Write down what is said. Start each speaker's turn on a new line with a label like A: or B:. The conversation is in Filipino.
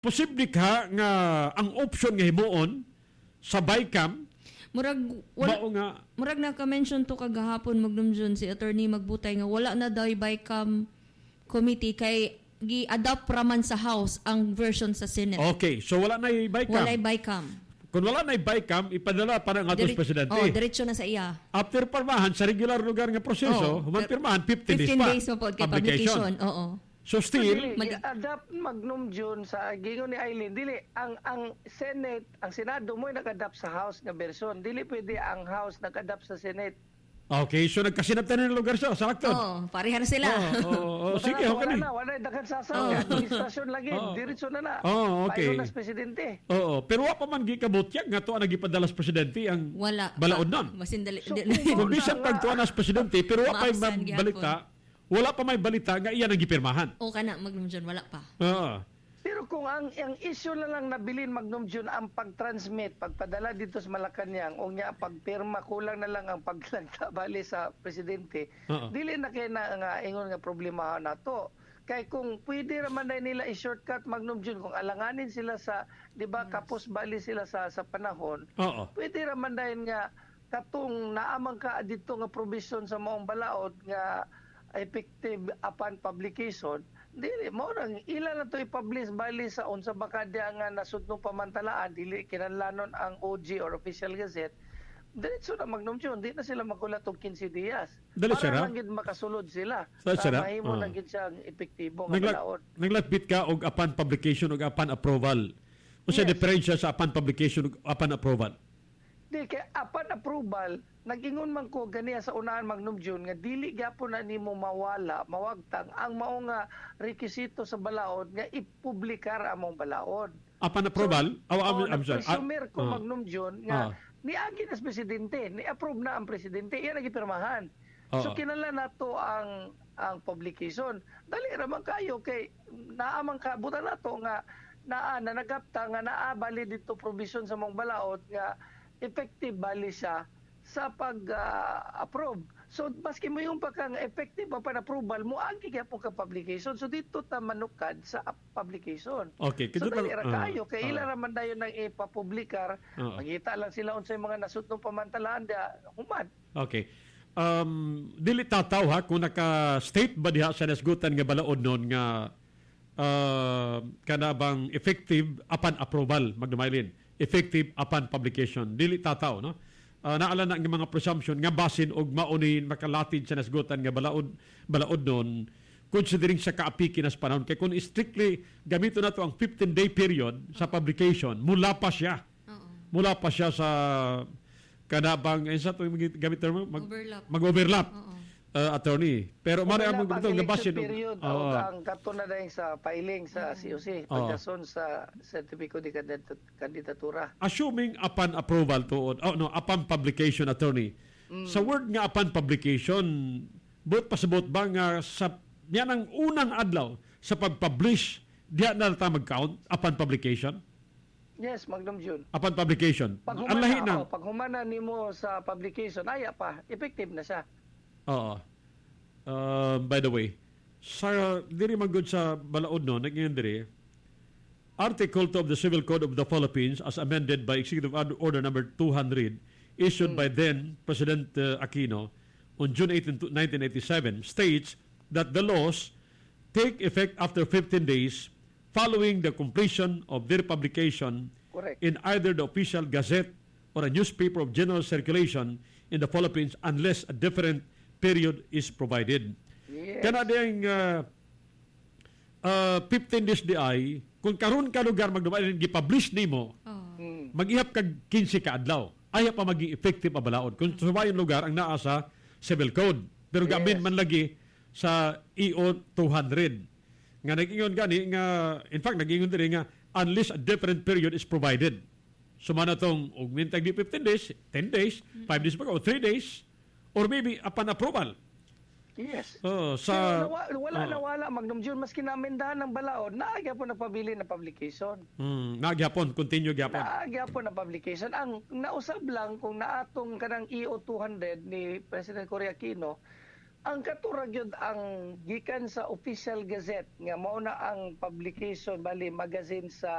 A: posible ka nga ang option nga himuon sa BICAM
B: murag naka-mention to kagahapon magnumjon si attorney Magbutay nga wala na daw BICAM committee kay gi-adopt raman sa House ang version sa Senate.
A: Okay, so wala na BICAM.
B: Wala BICAM.
A: Kung wala na BICAM, ipadala para ng atos presidente.
B: Diretso na sa iya.
A: After pirmahan sa regular lugar nga proseso, pirmahan 15 days pa.
B: 15 days po kay publication. Oo.
A: So still,
C: adapt magnum June sa gingon ni Eileen, dili ang Senate, ang Senado mo nag-adapt sa House nga version. Dili pwede ang House nag-adapt sa Senate.
A: Okay, so nagkasinaptan ng lugar siya, sakto.
B: Pareha na sila.
A: Sige, okay na.
C: Wala daghang sasal. Administrasyon lagi, diretso na.
A: Okay.
C: Payo na presidente.
A: Pero wa pa man gikabutyag nga to ang nagipadala sa presidente ang balaod nun. Kung bisan pagtuan na sa presidente, pero wa pa may balita, wala pa may balita nga iyan ang gipirmahan.
B: O kana, Magnum John, wala pa.
C: Pero kung ang issue na lang nabilin Magnum June ang pag-transmit, pagpadala dito sa Malacanang o nga pagpirma, kulang na lang ang paglagtabali sa presidente, dili na kaya na nga ingon nga problema na to. Kay kung pwede raman na nila i-shortcut Magnum June, kung alanganin sila sa, di ba, kapos bali sila sa panahon, pwede raman na nga katong naamang ka dito nga provision sa maong balaod nga effective upon publication, dili mo nang ila na to i-publish bali sa unsa bakadya nga nasudnong pamantalaan, dili kinahanglanon ang OG or official gazette. Diretso na Magnum June, di na sila magulat og 15 dias. Para lang gid makasulod sila. Mahimo na gid siyang epektibo nga balaod.
A: Naglatbit ka og upon publication ug upon approval. Unsa diferensya sa upon publication ug upon approval?
C: Di kay upon approval, nag-ingon man ko ganiya sa unahan Magnum June nga dili gyapon na nimo mawagtang ang mao nga rekisito sa balaod nga ipublikar among balaod.
A: Upon approval?
C: I'm sorry. Presumer ko Magnum June nga niagi na sa presidente, ni-approve na ang presidente, iya nagipirmahan. So kinala nato ang publication. Dali raman kayo kay naamang kabutan nato nga naa na nagapta nga naa bali dito provision sa mong balaod nga effective bali siya sa pag-approve. So, maski mo yung pagkang effective upon approval mo, ang kikya po ka-publication. So, dito ta manukad sa publication.
A: Okay.
C: So, dalira kayo. Kaya ilan naman tayo nang ipapublikar. Magita lang sila unsay mga nasutong pamantalaan da humad.
A: Okay. Dili tataw ha, kung naka-state ba diha sa nasgutan nga balaod nun nga kanabang effective upon approval, Magdumaylin. Effective upon publication. Dili tataw, no? Naala na ng mga presumption nga basin og maunin makalatid sa nasgutan nga balaod nun considering sa kaapiki na sa panahon. Kaya kung strictly gamito na to ang 15-day period sa publication, mula pa siya sa kanabang sa to gamit mo mag-overlap. Attorney. Pero mara ang mga nga basin
C: period ang kato na dahil sa filing sa COC pagdason sa sertipiko di kandidatura.
A: Assuming upon approval upon publication, attorney. Sa word nga upon publication, pasabot ba nga sa yan ang unang adlaw sa pag-publish diya na ta mag-count upon publication?
C: Yes, Magnum June.
A: Upon publication.
C: Pag humana nimo sa publication, effective na siya.
A: By the way, sa diri magud sa balaod no, naging diri Article 2 of the Civil Code of the Philippines as amended by Executive Order number 200 issued by then President Aquino on June 18, 1987 states that the laws take effect after 15 days following the completion of their publication in either the official gazette or a newspaper of general circulation in the Philippines unless a different period is provided.
C: Yes.
A: Kana diyang 15 days di ay, kung karon ka lugar magdumaan, gipublish nimo, mag-ihap kag 15 ka adlaw. Ayaw pa maging effective abalaod. Kung subayon lugar ang naa sa Civil Code. Pero gamin man lagi sa EO 200. Nga nag-ingon gani, nga, in fact, nag-ingon diri nga, unless a different period is provided. Sumana tong, augmentag di 15 days, 10 days, 5 days pa o 3 days, or maybe upon approval.
C: Yes.
A: Wala
C: Magnum June, maski naamendahan ng balaod, naagyapon na pabili na publication.
A: Naagyapon, continue gyapon.
C: Naagyapon na publication. Ang nausab lang kung naatong kanang EO 200 ni President Cory Aquino, ang katurag yun ang gikan sa official gazette nga mao na ang publication bali magazine sa